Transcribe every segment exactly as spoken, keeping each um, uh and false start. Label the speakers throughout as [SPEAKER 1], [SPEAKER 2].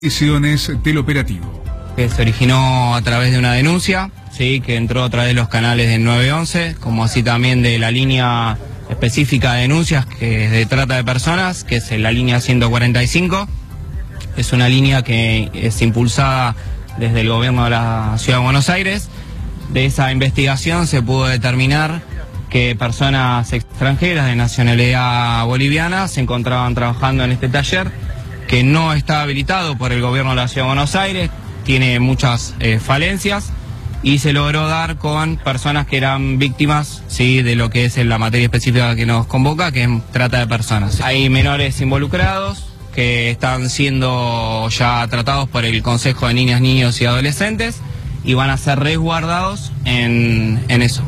[SPEAKER 1] Decisiones del operativo.
[SPEAKER 2] Que se originó a través de una denuncia, sí, que entró a través de los canales del nueve once, como así también de la línea específica de denuncias que es de trata de personas, que es la línea ciento cuarenta y cinco. Es una línea que es impulsada desde el gobierno de la Ciudad de Buenos Aires. De esa investigación se pudo determinar que personas extranjeras de nacionalidad boliviana se encontraban trabajando en este taller, que no está habilitado por el gobierno de la Ciudad de Buenos Aires, tiene muchas eh, falencias, y se logró dar con personas que eran víctimas, sí, de lo que es la materia específica que nos convoca, que es trata de personas. Hay menores involucrados que están siendo ya tratados por el Consejo de Niñas, Niños y Adolescentes y van a ser resguardados en, en eso.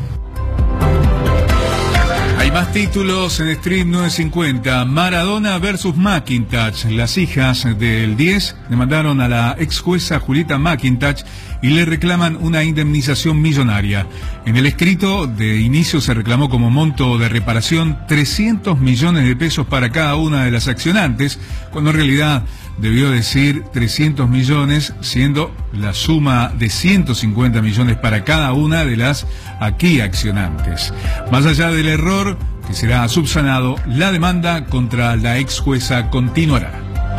[SPEAKER 1] Hay más títulos en Stream nueve cincuenta. Maradona versus McIntosh. Las hijas del diez demandaron a la ex jueza Julieta McIntosh y le reclaman una indemnización millonaria. En el escrito de inicio se reclamó como monto de reparación trescientos millones de pesos para cada una de las accionantes, cuando en realidad debió decir trescientos millones, siendo la suma de ciento cincuenta millones para cada una de las aquí accionantes. Más allá del error, que será subsanado, la demanda contra la ex jueza continuará.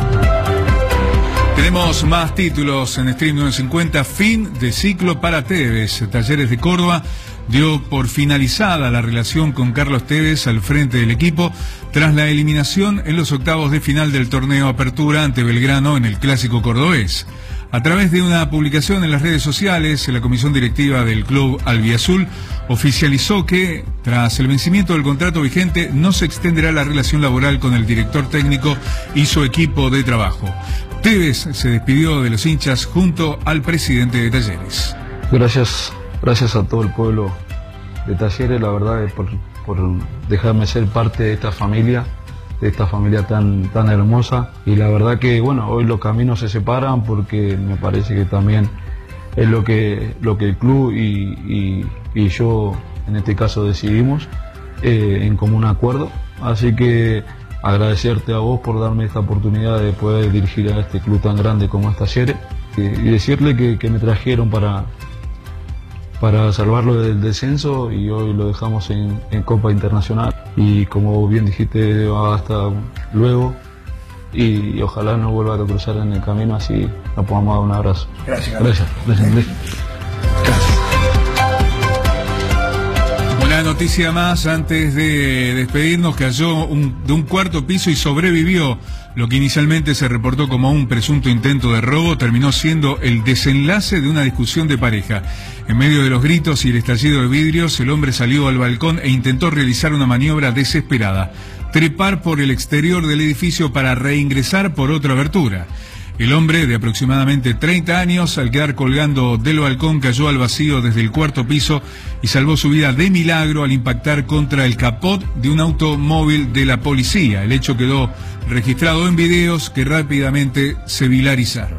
[SPEAKER 1] Tenemos más títulos en Stream nueve cincuenta. Fin de ciclo para Tevez. Talleres de Córdoba dio por finalizada la relación con Carlos Tevez al frente del equipo tras la eliminación en los octavos de final del torneo Apertura ante Belgrano en el Clásico Cordobés. A través de una publicación en las redes sociales, la comisión directiva del club albiazul oficializó que, tras el vencimiento del contrato vigente, no se extenderá la relación laboral con el director técnico y su equipo de trabajo. Tevez se despidió de los hinchas junto al presidente de Talleres.
[SPEAKER 3] Gracias, gracias a todo el pueblo de Talleres, la verdad, por, por dejarme ser parte de esta familia, de esta familia tan, tan hermosa. Y la verdad que, bueno, hoy los caminos se separan porque me parece que también es lo que, lo que el club y, y, y yo, en este caso, decidimos eh, en común acuerdo. Así que agradecerte a vos por darme esta oportunidad de poder dirigir a este club tan grande como es Talleres y, y decirle que, que me trajeron para, para salvarlo del descenso y hoy lo dejamos en, en Copa Internacional y como bien dijiste hasta luego y, y ojalá no vuelva a cruzar en el camino, así nos podamos dar un abrazo.
[SPEAKER 1] Gracias.
[SPEAKER 3] Gracias. Gracias. Gracias.
[SPEAKER 1] Una noticia más antes de despedirnos: cayó un, de un cuarto piso y sobrevivió. Lo que inicialmente se reportó como un presunto intento de robo terminó siendo el desenlace de una discusión de pareja. En medio de los gritos y el estallido de vidrios, el hombre salió al balcón e intentó realizar una maniobra desesperada: trepar por el exterior del edificio para reingresar por otra abertura. El hombre, de aproximadamente treinta años, al quedar colgando del balcón, cayó al vacío desde el cuarto piso y salvó su vida de milagro al impactar contra el capot de un automóvil de la policía. El hecho quedó registrado en videos que rápidamente se viralizaron.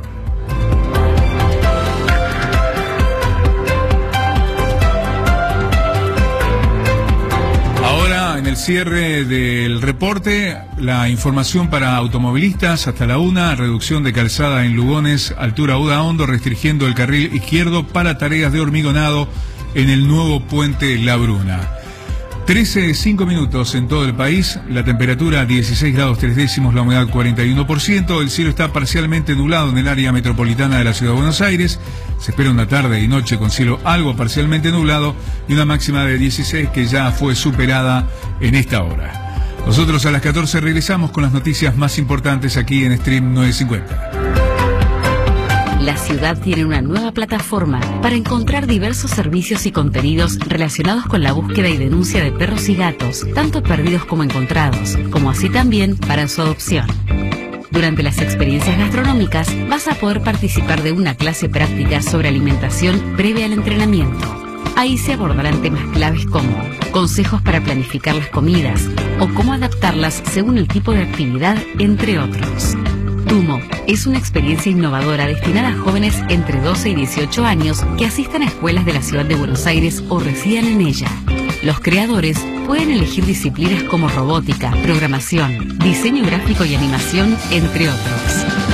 [SPEAKER 1] En el cierre del reporte, la información para automovilistas hasta la una: reducción de calzada en Lugones, altura Udaondo, restringiendo el carril izquierdo para tareas de hormigonado en el nuevo puente La Bruna. trece, cinco minutos en todo el país, la temperatura dieciséis grados tres décimos, la humedad cuarenta y uno por ciento, el cielo está parcialmente nublado en el área metropolitana de la Ciudad de Buenos Aires, se espera una tarde y noche con cielo algo parcialmente nublado y una máxima de dieciséis que ya fue superada en esta hora. Nosotros a las catorce regresamos con las noticias más importantes aquí en Stream nueve cincuenta.
[SPEAKER 4] La ciudad tiene una nueva plataforma para encontrar diversos servicios y contenidos relacionados con la búsqueda y denuncia de perros y gatos, tanto perdidos como encontrados, como así también para su adopción. Durante las experiencias gastronómicas vas a poder participar de una clase práctica sobre alimentación previa al entrenamiento. Ahí se abordarán temas claves como consejos para planificar las comidas o cómo adaptarlas según el tipo de actividad, entre otros. Tumo es una experiencia innovadora destinada a jóvenes entre doce y dieciocho años que asistan a escuelas de la ciudad de Buenos Aires o residan en ella. Los creadores pueden elegir disciplinas como robótica, programación, diseño gráfico y animación, entre otros.